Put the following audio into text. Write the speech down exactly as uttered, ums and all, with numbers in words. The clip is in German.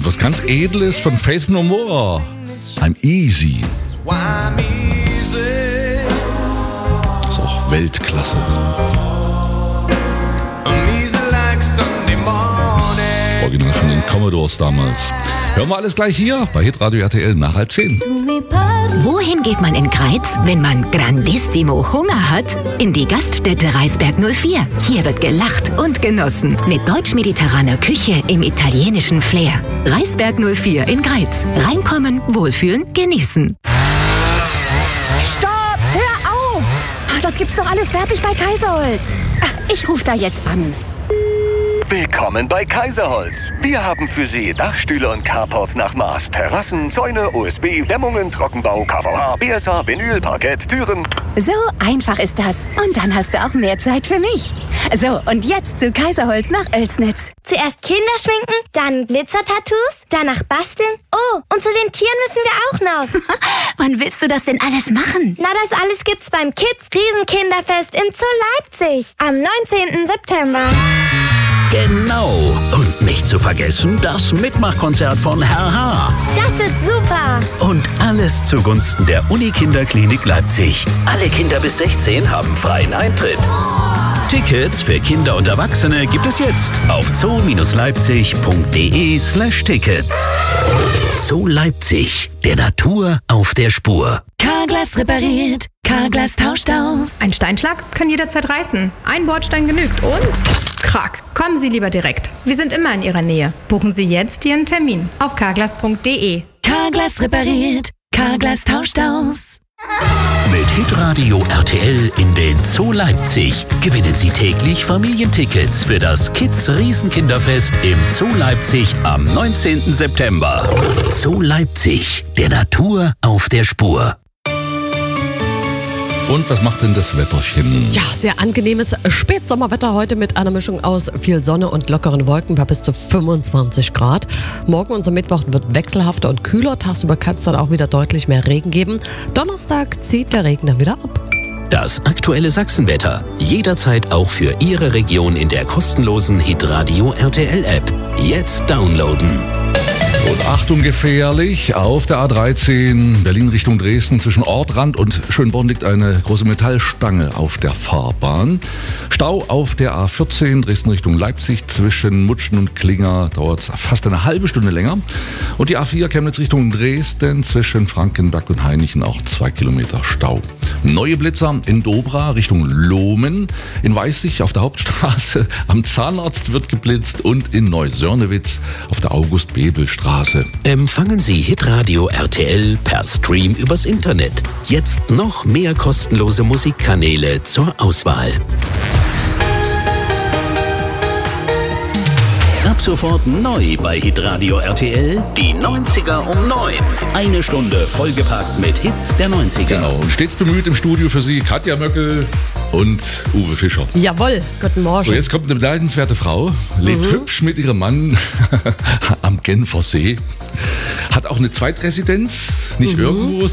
Und was ganz Edles von Faith No More. I'm Easy. Ist auch Weltklasse. Original von den Commodores damals. Hören wir alles gleich hier bei Hitradio R T L nach halb zehn. Wohin geht man in Greiz, wenn man grandissimo Hunger hat? In die Gaststätte Reisberg null vier. Hier wird gelacht und genossen. Mit deutsch-mediterraner Küche im italienischen Flair. Reisberg null vier in Greiz. Reinkommen, wohlfühlen, genießen. Stopp! Hör auf! Das gibt's doch alles fertig bei Kaiserholz. Ich rufe da jetzt an. Willkommen bei Kaiserholz. Wir haben für Sie Dachstühle und Carports nach Maß, Terrassen, Zäune, O S B, Dämmungen, Trockenbau, K V H, B S H, Vinyl, Parkett, Türen. So einfach ist das. Und dann hast du auch mehr Zeit für mich. So, und jetzt zu Kaiserholz nach Oelsnitz. Zuerst Kinder schminken, dann Glitzer-Tattoos, danach basteln. Oh, und zu den Tieren müssen wir auch noch. Wann willst du das denn alles machen? Na, das alles gibt's beim Kids Riesenkinderfest im Zoo Leipzig am neunzehnten September. Genau. Und nicht zu vergessen, das Mitmachkonzert von Herr H. Das wird super. Und alles zugunsten der Unikinderklinik Leipzig. Alle Kinder bis sechzehn haben freien Eintritt. Tickets für Kinder und Erwachsene gibt es jetzt auf zoo-leipzig.de slash Tickets. Zoo Leipzig, der Natur auf der Spur. Carglass repariert, Carglass tauscht aus. Ein Steinschlag kann jederzeit reißen. Ein Bordstein genügt und krack. Kommen Sie lieber direkt. Wir sind immer in Ihrer Nähe. Buchen Sie jetzt Ihren Termin auf carglass punkt de. Carglass repariert, Carglass tauscht aus. Mit Hitradio R T L in den Zoo Leipzig gewinnen Sie täglich Familientickets für das Kids Riesenkinderfest im Zoo Leipzig am neunzehnten September. Zoo Leipzig, der Natur auf der Spur. Und was macht denn das Wetterchen? Ja, sehr angenehmes Spätsommerwetter heute mit einer Mischung aus viel Sonne und lockeren Wolken bei bis zu fünfundzwanzig Grad. Morgen, unser Mittwoch, wird wechselhafter und kühler. Tagsüber kann es dann auch wieder deutlich mehr Regen geben. Donnerstag zieht der Regen dann wieder ab. Das aktuelle Sachsenwetter. Jederzeit auch für Ihre Region in der kostenlosen Hitradio R T L-App. Jetzt downloaden. Und Achtung, gefährlich, auf der A dreizehn, Berlin Richtung Dresden, zwischen Ortrand und Schönborn liegt eine große Metallstange auf der Fahrbahn. Stau auf der A vierzehn, Dresden Richtung Leipzig, zwischen Mutschen und Klinger dauert es fast eine halbe Stunde länger. Und die A vier, Chemnitz Richtung Dresden, zwischen Frankenberg und Hainichen auch zwei Kilometer Stau. Neue Blitzer in Dobra Richtung Lohmen, in Weißig auf der Hauptstraße, am Zahnarzt wird geblitzt und in Neusörnewitz auf der August-Bebel-Straße. Empfangen Sie Hitradio R T L per Stream übers Internet. Jetzt noch mehr kostenlose Musikkanäle zur Auswahl. Ab sofort neu bei Hitradio R T L, die neunziger um neun. Eine Stunde vollgepackt mit Hits der neunziger. Genau, und stets bemüht im Studio für Sie Katja Möckel und Uwe Fischer. Jawohl, guten Morgen. So, jetzt kommt eine beneidenswerte Frau, lebt mhm. hübsch mit ihrem Mann am Genfer See, hat auch eine Zweitresidenz, nicht mhm. irgendwo,